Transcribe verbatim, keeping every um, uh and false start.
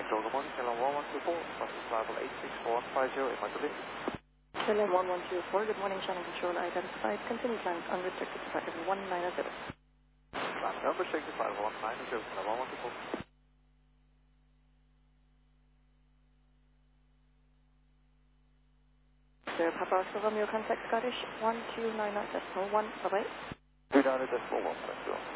Control, good morning, K L M one one two four, bus arrival eight six four one five zero in Magdalene. K L M one one two four, good morning, channel control identified, continue plans unrestricted to packet one nine zero. Plan unrestricted flight one nine zero, K L M one one two four. Sir, Papa Oscar Romeo, contact Scottish one two nine nine decimal one, bye-bye. two nine decimal one, thank you.